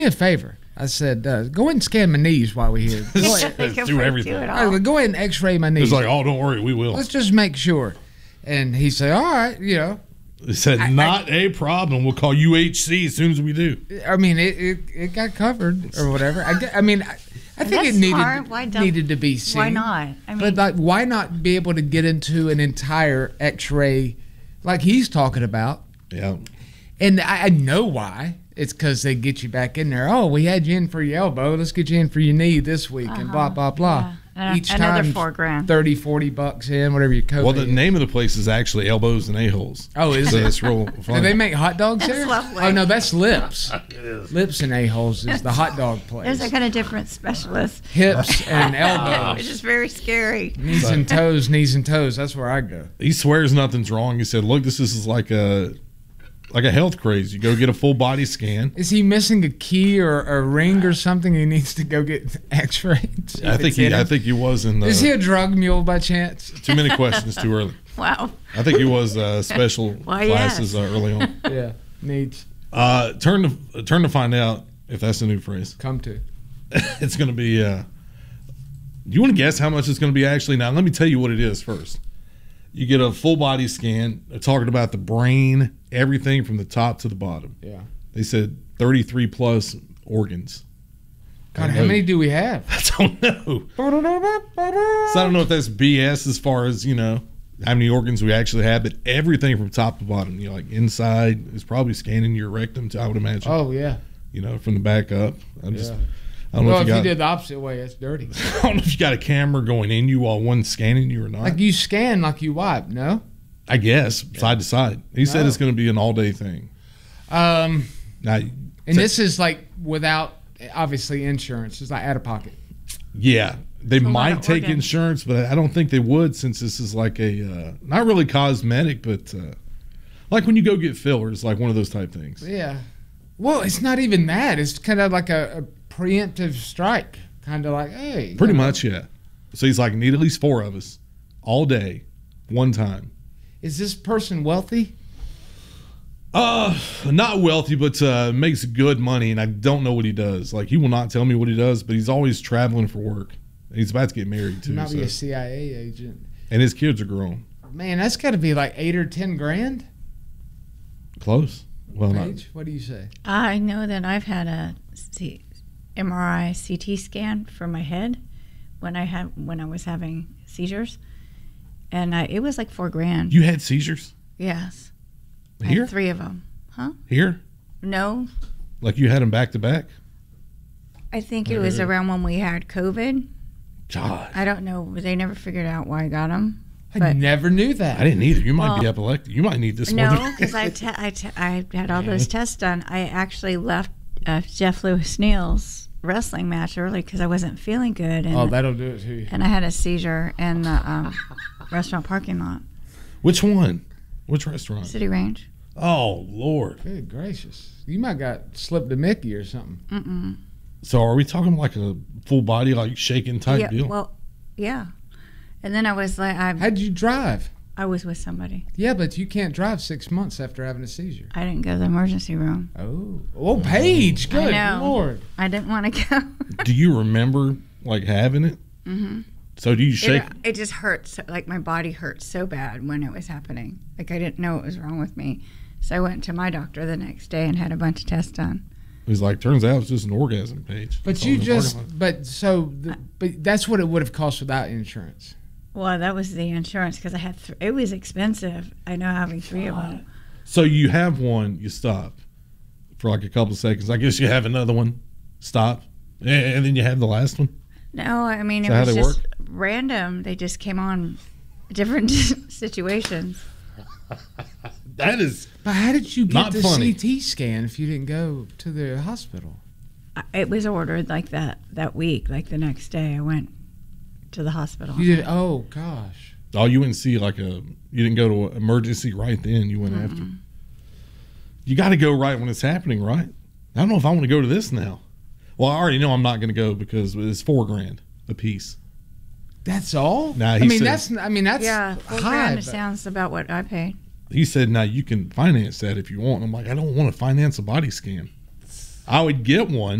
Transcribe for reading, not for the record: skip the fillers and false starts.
me a favor. I said, go ahead and scan my knees while we're here. Go ahead, do everything. go ahead and x-ray my knees. It's like, oh, don't worry, we will. Let's just make sure. And he said, all right, He said, not a problem. We'll call UHC as soon as we do. I mean, it got covered or whatever. I think it needed to be seen. Why not? But like, why not be able to get into an entire x-ray like he's talking about? Yeah. And I know why. It's because they get you back in there. Oh, we had you in for your elbow. Let's get you in for your knee this week and blah, blah, blah. Yeah. Each Another time, $4,000. $30-$40 in, whatever your code. Well, the name of the place is actually Elbows and A-Holes. Oh, is so it? That's real fun. Do they make hot dogs That's there? lovely. Oh, no, that's Lips. It is. Lips and A-Holes is the hot dog place. There's a kind of different specialist. Hips and elbows. It's just very scary. Knees and toes. That's where I go. He swears nothing's wrong. He said, look, this is like a health craze. You go get a full body scan. Is he missing a key or a ring or something? He needs to go get x-rayed. I think he was in the... Is he a drug mule by chance? Too many questions too early. Wow. I think he was special classes early on. Yeah, needs. Turn to find out if that's a new phrase. Come to. It's going to be... do you want to guess how much it's going to be actually? Now, let me tell you what it is first. You get a full body scan. They're talking about the brain, everything from the top to the bottom. Yeah. They said 33 plus organs. God, how many do we have? I don't know. So I don't know if that's BS as far as, how many organs we actually have, but everything from top to bottom, like inside is probably scanning your rectum, I would imagine. Oh, yeah. From the back up. I don't know well, if you did the opposite way, it's dirty. I don't know if you got a camera going in you while one's scanning you or not. Like you scan like you wipe, no? I guess, side to side. He said it's going to be an all-day thing. This is like without, obviously, insurance. It's like out of pocket. Yeah. They might take insurance, but I don't think they would since this is like a, not really cosmetic, but like when you go get fillers, like one of those type things. Yeah. Well, it's not even that. It's kind of like a preemptive strike. Kind of like, hey. Pretty much, yeah. So he's like, need at least 4 of us all day, one time. Is this person wealthy? Not wealthy, but makes good money, and I don't know what he does. Like, he will not tell me what he does, but he's always traveling for work. He's about to get married, too. He might be a CIA agent. And his kids are grown. Man, that's got to be like $8 or $10,000. Close. Well, Paige, what do you say? I know that I've had a MRI CT scan for my head when I was having seizures, and it was like $4,000. You had seizures? Yes. Here? I had 3 of them. Huh? Here? No. Like you had them back to back? I think it was around when we had COVID. God. I don't know. They never figured out why I got them. I never knew that. I didn't either. You might be epileptic. You might need this more. No, because I had all those tests done. I actually left Jeff Lewis Neal's wrestling match early because I wasn't feeling good. And, that'll do it to you. And I had a seizure in the restaurant parking lot. Which one? Which restaurant? City Range. Oh, Lord. Good gracious. You might got slipped a Mickey or something. Mm-mm. So are we talking like a full body, like shaking type deal? Well, yeah. And then I was like, how'd you drive? I was with somebody. Yeah, but you can't drive 6 months after having a seizure. I didn't go to the emergency room. Oh, Paige, good Lord. I didn't want to go. Do you remember like having it? Mm-hmm. So do you shake? It just hurts. Like my body hurt so bad when it was happening. Like I didn't know what was wrong with me. So I went to my doctor the next day and had a bunch of tests done. He's like, turns out it's just an orgasm, Paige. But but that's what it would have cost without insurance. Well, that was the insurance because I had it was expensive. I know having 3 of them. So you have one, you stop for like a couple of seconds. I guess you have another one, stop, and then you have the last one. No, I mean, it was just random. They just came on different situations. That is. But how did you get the funny. CT scan if you didn't go to the hospital? It was ordered like that week. Like the next day, I went to the hospital. You did? Oh gosh. Oh, you wouldn't see you didn't go to emergency right then. You went after. You got to go right when it's happening, right? I don't know if I want to go to this now. Well, I already know I'm not going to go because it's $4,000 a piece. That's all? Nah, that's yeah, high. $4,000 sounds about what I paid. He said, now you can finance that if you want. I'm like, I don't want to finance a body scan. I would get one